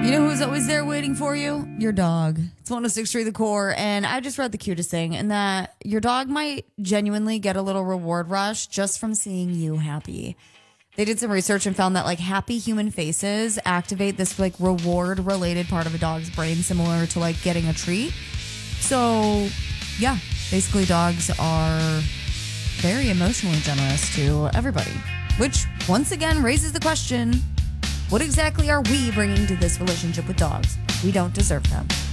You know who's always there waiting for you? Your dog. It's 106.3 The Core, and I just read the cutest thing, and that your dog might genuinely get a little reward rush just from seeing you happy. They did some research and found that like happy human faces activate this like reward related part of a dog's brain, similar to like getting a treat. So yeah, basically dogs are very emotionally generous to everybody, which once again raises the question, what exactly are we bringing to this relationship with dogs? We don't deserve them.